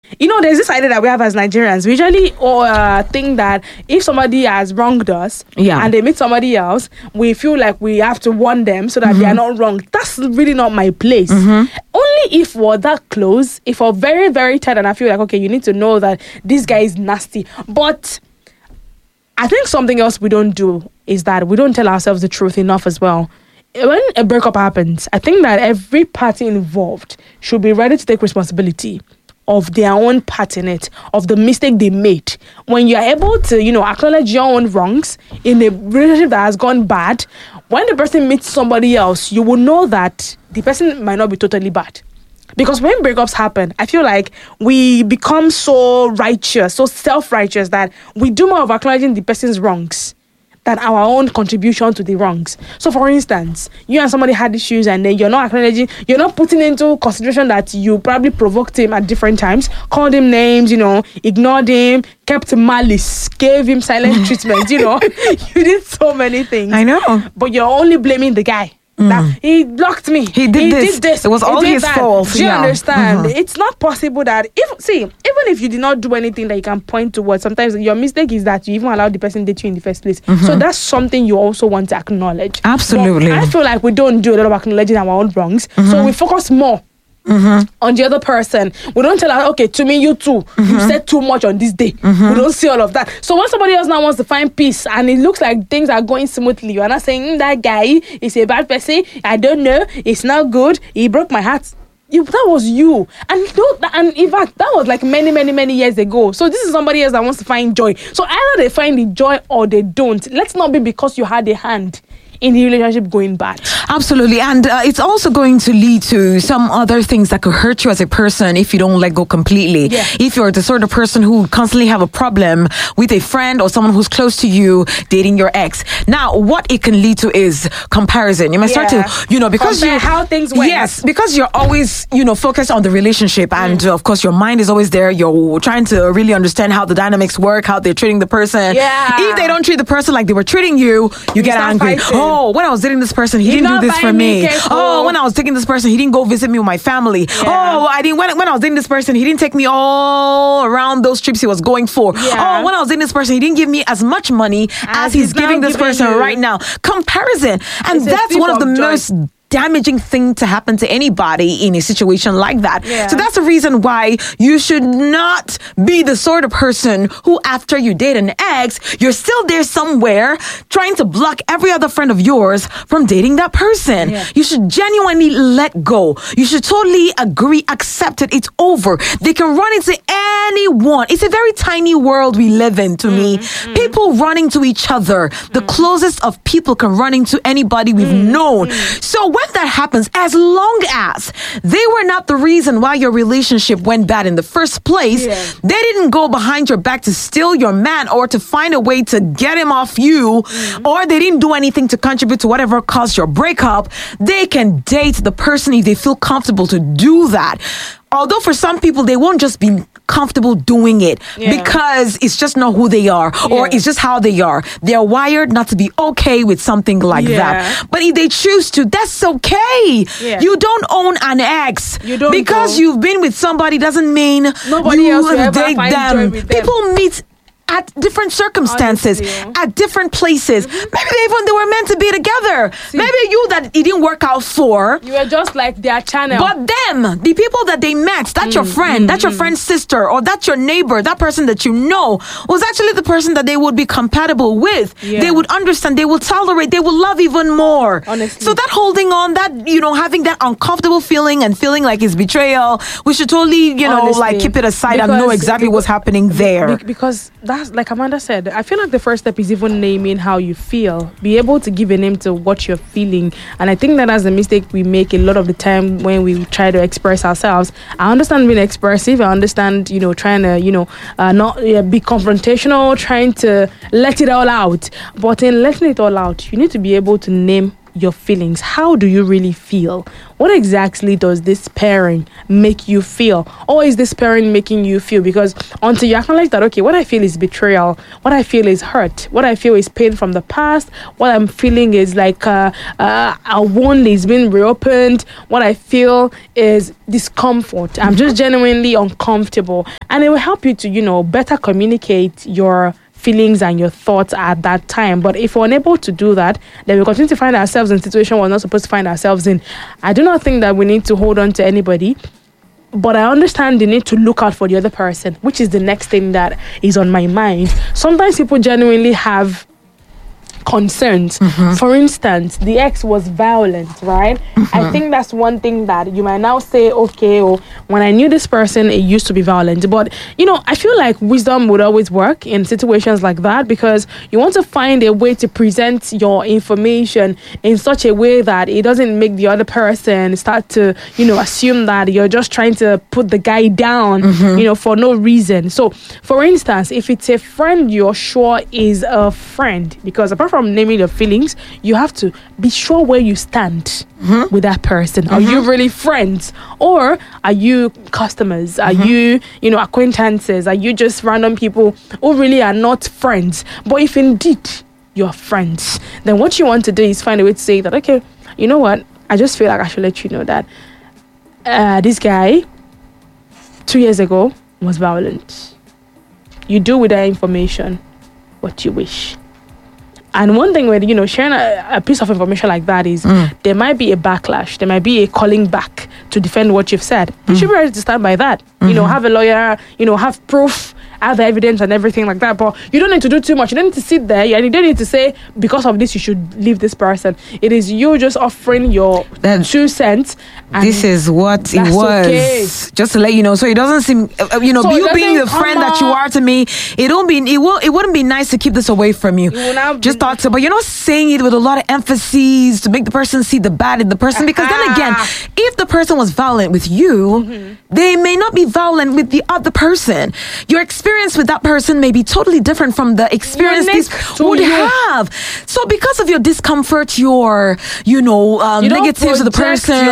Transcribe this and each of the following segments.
There's this idea that we have as Nigerians. We usually think that if somebody has wronged us and they meet somebody else, we feel like we have to warn them so that they are not wrong. That's really not my place. Only if we're that close, if we're very, very tight and I feel like, okay, you need to know that this guy is nasty. But I think something else we don't do is that we don't tell ourselves the truth enough as well. When a breakup happens, I think that every party involved should be ready to take responsibility of their own part in it, of the mistake they made. When you're able to, acknowledge your own wrongs in a relationship that has gone bad, when the person meets somebody else, you will know that the person might not be totally bad. Because when breakups happen, I feel like we become so righteous, so self-righteous that we do more of acknowledging the person's wrongs than our own contribution to the wrongs. So for instance, you and somebody had issues and then you're not acknowledging, you're not putting into consideration that you probably provoked him at different times, called him names, ignored him, kept malice, gave him silent treatment, You did so many things. I know. But you're only blaming the guy. That he blocked me. He did this. It was all his fault. Do you understand? It's not possible that even if you did not do anything that you can point towards, sometimes your mistake is that you even allowed the person to date you in the first place. So that's something you also want to acknowledge. Absolutely. But I feel like we don't do a lot of acknowledging our own wrongs. So we focus more on the other person. We don't tell her, okay, to me, you too. You said too much on this day. We don't see all of that. So when somebody else now wants to find peace and it looks like things are going smoothly, you are not saying that guy is a bad person. I don't know. It's not good. He broke my heart. That was you. And in fact, that was like many, many, many years ago. So this is somebody else that wants to find joy. So either they find the joy or they don't. Let's not be because you had a hand in the relationship going bad. Absolutely. And it's also going to lead to some other things that could hurt you as a person if you don't let go completely. Yeah. If you're the sort of person who constantly have a problem with a friend or someone who's close to you dating your ex. Now, what it can lead to is comparison. You might start to, because compare how things went. Yes, because you're always, focused on the relationship. And of course, your mind is always there. You're trying to really understand how the dynamics work, how they're treating the person. Yeah. If they don't treat the person like they were treating you, you get angry. Fighting. Oh, when I was dating this person, he didn't do this for me. Oh, when I was dating this person, he didn't go visit me with my family. Yeah. Oh, I didn't. When I was dating this person, he didn't take me all around those trips he was going for. Yeah. Oh, when I was dating this person, he didn't give me as much money as he's giving this person right now. Comparison, and that's one of the most damaging thing to happen to anybody in a situation like that. Yeah. So that's the reason why you should not be the sort of person who, after you date an ex, you're still there somewhere trying to block every other friend of yours from dating that person. Yeah. You should genuinely let go. You should totally agree, accept it. It's over. They can run into anyone. It's a very tiny world we live in, to me. People running to each other. The closest of people can run into anybody we've known. So when that happens, as long as they were not the reason why your relationship went bad in the first place, they didn't go behind your back to steal your man or to find a way to get him off you, or they didn't do anything to contribute to whatever caused your breakup, they can date the person if they feel comfortable to do that. Although for some people, they won't just be comfortable doing it because it's just not who they are or it's just how they are. They're wired not to be okay with something like that. But if they choose to, that's okay. You don't own an ex. Because you've been with somebody doesn't mean nobody you else will ever date find them. joy with them. People meet at different circumstances, at different places. Maybe they were meant to be together. Maybe you that it didn't work out for. You were just like their channel. But them, the people that they met, that's your friend, that's your friend's sister, or that's your neighbor, that person that you know, was actually the person that they would be compatible with. They would understand, they would tolerate, they would love even more. Honestly. So that holding on, that, having that uncomfortable feeling and feeling like it's betrayal, we should totally, keep it aside and know exactly what's happening there. Because that's, like Amanda said, I feel like the first step is even naming how you feel. Be able to give a name to what you're feeling. And I think that's a mistake we make a lot of the time when we try to express ourselves. I understand being expressive. I understand, trying to, not be confrontational, trying to let it all out. But in letting it all out, you need to be able to name your feelings. How do you really feel? What exactly does this pairing make you feel? Or is this pairing making you feel? Because until you acknowledge that, okay, what I feel is betrayal, what I feel is hurt, what I feel is pain from the past, what I'm feeling is like a wound is being reopened, what I feel is discomfort. I'm just genuinely uncomfortable. And it will help you to, better communicate your feelings and your thoughts at that time. But if we're unable to do that, then we continue to find ourselves in a situation we're not supposed to find ourselves in. I do not think that we need to hold on to anybody, but I understand the need to look out for the other person, which is the next thing that is on my mind. Sometimes people genuinely have concerns. For instance, the ex was violent, right? I think that's one thing that you might now say, okay, when I knew this person, it used to be violent. But I feel like wisdom would always work in situations like that, because you want to find a way to present your information in such a way that it doesn't make the other person start to assume that you're just trying to put the guy down for no reason. So for instance, if it's a friend you're sure is a friend, because apart from naming your feelings, you have to be sure where you stand with that person. Are you really friends, or are you customers? Are you acquaintances? Are you just random people who really are not friends? But if indeed you're friends, then what you want to do is find a way to say that, okay, you know what, I just feel like I should let you know that this guy 2 years ago was violent. You do with that information what you wish. And one thing with, sharing a piece of information like that is there might be a backlash. There might be a calling back to defend what you've said. You should be ready to stand by that. Have a lawyer, have proof, have the evidence and everything like that. But you don't need to do too much. You don't need to sit there and you don't need to say, because of this, you should leave this person. It is you just offering your 2 cents. And this is what it was. Okay. Just to let you know. So it doesn't seem, so you being the friend that you are to me, it wouldn't be nice to keep this away from you. Just thought so. But you're not saying it with a lot of emphasis to make the person see the bad in the person. Because then again, if the person was violent with you, they may not be violent with the other person. Your experience with that person may be totally different from the experience this would have. So because of your discomfort, your negatives of the person,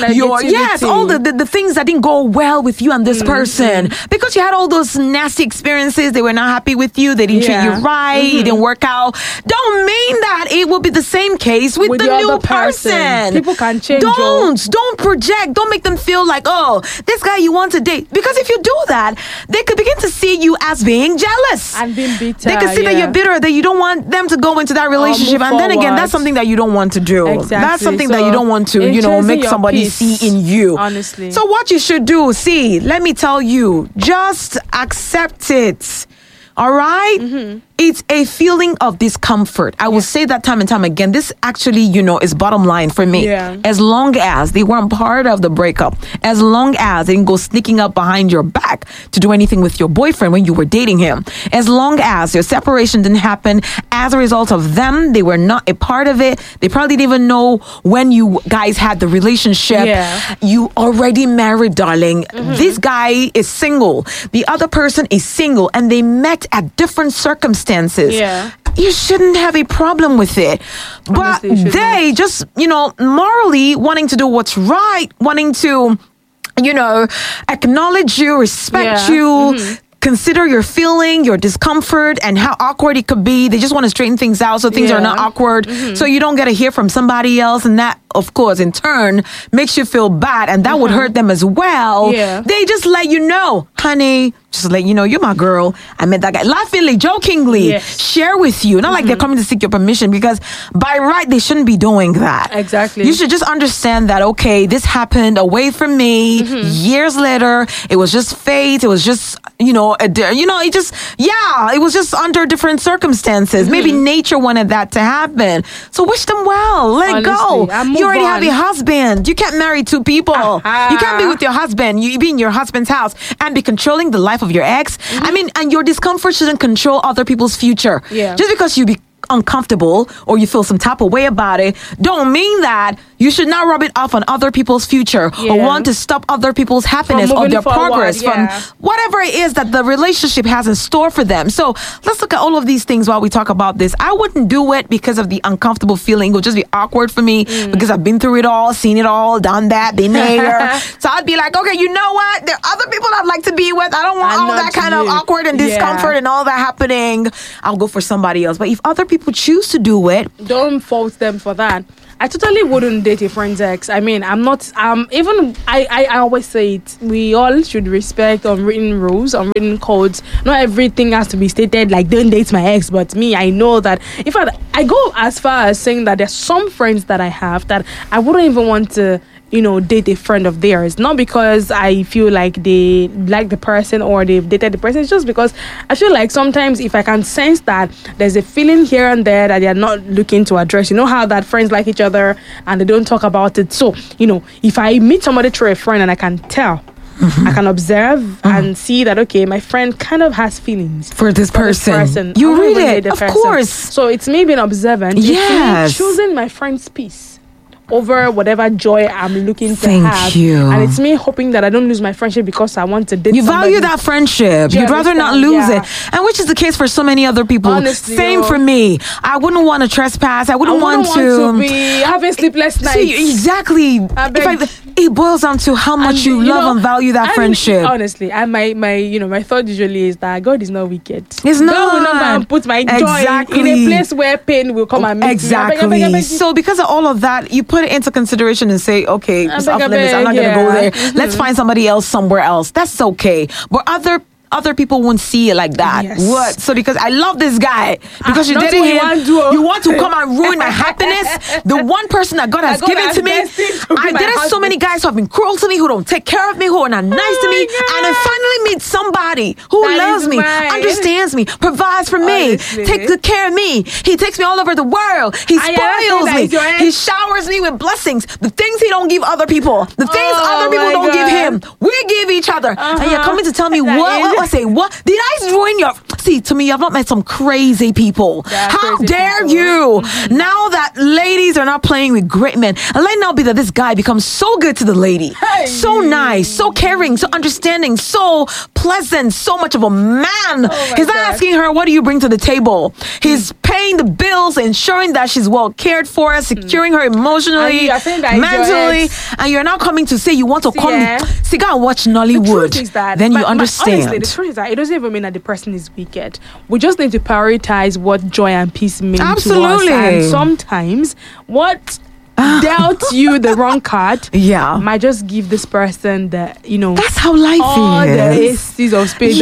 all the things that didn't go well with you and this person, because you had all those nasty experiences, they were not happy with you, they didn't treat you right, it didn't work out. Don't mean that it will be the same case with the new person. People can change. Don't project. Don't make them feel like, oh, this guy you want to date. Because if you do that, they could begin to see you as being jealous and being bitter. They can see that you're bitter, that you don't want them to go into that relationship. And then again, that's something that you don't want to do. Exactly. That's something that you don't want to, make somebody see in you. Honestly. So what you should do, let me tell you, just accept it. All right? It's a feeling of discomfort. I will say that time and time again. This actually, is bottom line for me. Yeah. As long as they weren't part of the breakup, as long as they didn't go sneaking up behind your back to do anything with your boyfriend when you were dating him, as long as your separation didn't happen as a result of them, they were not a part of it. They probably didn't even know when you guys had the relationship. Yeah. You already married, darling. This guy is single. The other person is single, and they met at different circumstances. Yeah. You shouldn't have a problem with it. But they just, morally wanting to do what's right, wanting to, acknowledge you, respect you, consider your feeling, your discomfort, and how awkward it could be. They just want to straighten things out so things are not awkward. So you don't get to hear from somebody else, and that, of course, in turn, makes you feel bad, and that would hurt them as well. Yeah. They just let you know, honey, just let you know, you're my girl. I met that guy. Laughingly, jokingly, share with you. Not like they're coming to seek your permission, because by right, they shouldn't be doing that. Exactly. You should just understand that, okay, this happened away from me. Years later, it was just fate. It was just, it was just under different circumstances. Maybe nature wanted that to happen. So wish them well. Let it go. You already have a husband. You can't marry 2 people. You can't be with your husband. You be in your husband's house and be controlling the life of your ex. I mean, and your discomfort shouldn't control other people's future. Yeah. Just because you uncomfortable or you feel some type of way about it, don't mean that you should not rub it off on other people's future or want to stop other people's happiness or their progress from whatever it is that the relationship has in store for them. So let's look at all of these things while we talk about this. I wouldn't do it because of the uncomfortable feeling. It would just be awkward for me because I've been through it all, seen it all, done that, been there. So I'd be like, okay, you know what? There are other people I'd like to be with. I don't want all that kind of awkward and discomfort and all that happening. I'll go for somebody else. But if other people choose to do it, don't fault them for that. I totally wouldn't date a friend's ex. I mean, I'm not, I always say it. We all should respect unwritten rules, unwritten codes. Not everything has to be stated like, don't date my ex. But me, I know that, in fact, I go as far as saying that there's some friends that I have that I wouldn't even want to, date a friend of theirs. Not because I feel like they like the person or they've dated the person. It's just because I feel like sometimes if I can sense that there's a feeling here and there that they're not looking to address, you know how that friends like each other and they don't talk about it. So, if I meet somebody through a friend and I can tell, I can observe and see that, okay, my friend kind of has feelings for this person. You read it, of course. So it's me being observant. Yes. It's me choosing my friend's peace over whatever joy I'm looking to Thank have. you. And it's me hoping that I don't lose my friendship because I want to date You somebody. value that friendship. You'd rather not lose it. And which is the case for so many other people. Honestly, Same for me. I wouldn't want to trespass. I wouldn't want to be having sleepless nights. See, exactly. It boils down to how much you love and value that friendship. Honestly, and my thought usually is that God is not wicked. It's not. God will not go and put my joy in a place where pain will come and meet me. Exactly. So because of all of that, you put it into consideration and say, okay, it's off limits. I'm not going to go there. Let's find somebody else somewhere else. That's okay. But other people won't see it like that. Yes. What? So because I love this guy, because you dated him, you want to come and ruin my happiness? The one person that God has given to me. I dated so many guys who have been cruel to me, who don't take care of me, who are not nice to me, and I finally meet somebody who loves me, understands me, provides for me, takes good care of me. He takes me all over the world. He spoils me. He showers me with blessings. The things he don't give other people, the things other people don't give him, we give each other. And you're coming to tell me what? I say, what? Did I ruin your... See, to me, I've not met some crazy people. How dare you? Now that ladies are not playing with great men, and let now be that this guy becomes so good to the lady. Hey. So nice, so caring, so understanding, so pleasant, so much of a man. He's not asking her, what do you bring to the table? He's paying the bills, ensuring that she's well cared for, securing her emotionally, mentally, and you're now coming to say you want to come... See, go and watch Nollywood. Then you understand. Honestly, the truth is that it doesn't even mean that the person is wicked. We just need to prioritize what joy and peace mean to us. And sometimes what dealt you the wrong card might just give this person the, that's how life all is. The aces of spades.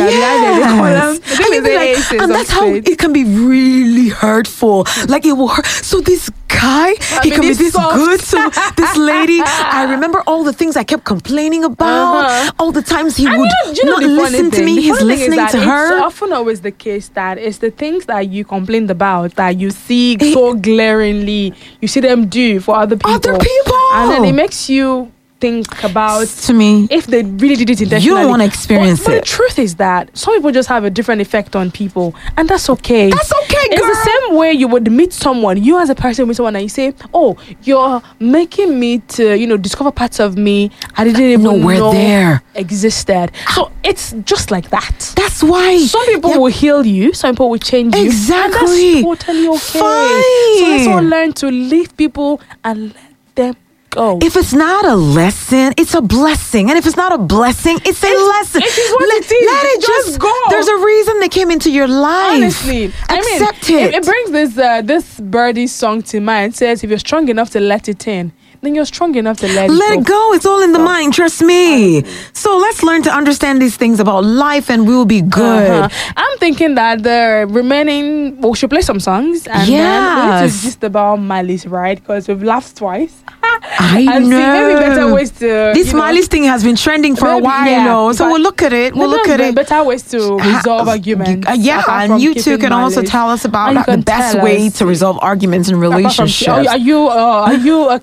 And that's how it can be really hurtful. Like it will hurt. So this guy, he can be this good to this lady. I remember all the things I kept complaining about. All the times he would not listen to me. He's listening to her. It's often always the case that it's the things that you complained about that you see so glaringly. You see them do for other people. And then it makes you think about, to me, if they really did it intentionally. You don't want to experience it. But the truth is that some people just have a different effect on people, and that's okay. That's okay, girl. It's the same way you would meet someone. You as a person meet someone and you say, oh, you're making me to, discover parts of me I didn't even know there existed. So it's just like that. That's why some people will heal you, some people will change you. Exactly. And that's totally okay. Fine. So let's all learn to leave people and let them go. If it's not a lesson, it's a blessing. And if it's not a blessing, it's a lesson. It is what it is. Let it just go. There's a reason they came into your life. Honestly. Accept it. It brings this birdie song to mind. It says, if you're strong enough to let it in, then you're strong enough to let it go. It's all in the mind. Trust me. So let's learn to understand these things about life and we'll be good. I'm thinking that the remaining... we should play some songs. And then we need to just about Miley's, right? Because we've laughed twice. I know. See, maybe better ways to... This Miley's thing has been trending for a while, so we'll look at it. We'll look at it. Better ways to resolve arguments. And you two can also tell us about the best way to resolve arguments in relationships. Are you a king or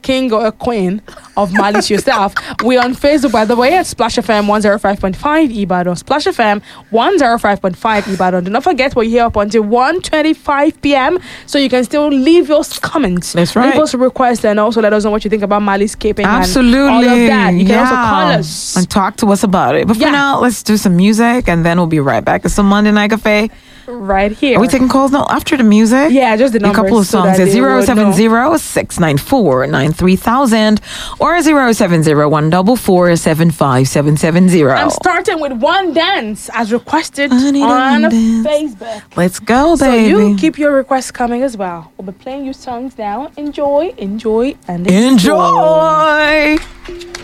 the queen of Mali to yourself. We're on Facebook, by the way, at Splash FM 105.5 Ibadan. Splash FM 105.5 Ibadan. Do not forget we're here up until 1:25 p.m. So you can still leave your comments. That's right. Leave us requests and also let us know what you think about Mali's escaping. Absolutely. And all of that. You can also call us and talk to us about it. But for now, let's do some music and then we'll be right back. It's some Monday Night Cafe. Right here. Are we taking calls now after the music? Yeah, just the numbers. A couple of songs. So 070-694-93000 or 070-144-75770. I'm starting with one dance as requested on Facebook. Let's go, baby. So you keep your requests coming as well. We'll be playing you songs now. Enjoy, and enjoy.